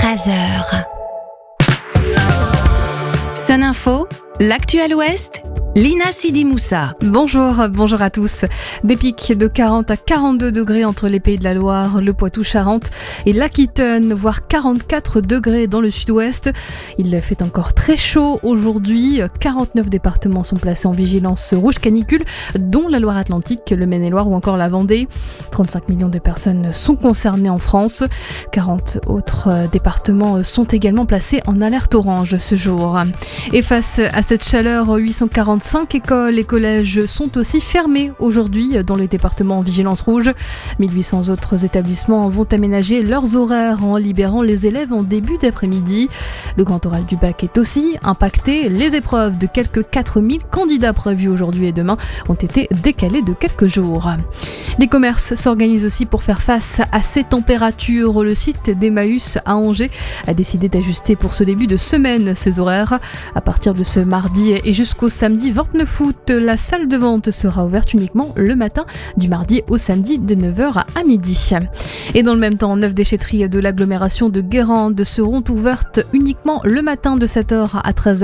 13h. Sun Info, l'actu à l'Ouest, Lina Sidi Moussa. Bonjour à tous. Des pics de 40 à 42 degrés entre les Pays de la Loire, le Poitou-Charentes et l'Aquitaine, voire 44 degrés dans le sud-ouest. Il fait encore très chaud aujourd'hui. 49 départements sont placés en vigilance rouge canicule, dont la Loire-Atlantique, le Maine-et-Loire ou encore la Vendée. 35 millions de personnes sont concernées en France. 40 autres départements sont également placés en alerte orange ce jour. Et face à cette chaleur, 845 écoles et collèges sont aussi fermés aujourd'hui dans les départements en vigilance rouge. 1800 autres établissements vont aménager leurs horaires en libérant les élèves en début d'après-midi. Le grand oral du bac est aussi impacté. Les épreuves de quelques 4000 candidats prévus aujourd'hui et demain ont été décalées de quelques jours. Les commerces s'organisent aussi pour faire face à ces températures. Le site d'Emmaüs à Angers a décidé d'ajuster pour ce début de semaine ses horaires. À partir de ce mardi et jusqu'au samedi 29 août, la salle de vente sera ouverte uniquement le matin du mardi au samedi de 9h à midi. Et dans le même temps, 9 déchetteries de l'agglomération de Guérande seront ouvertes uniquement le matin de 7h à 13h.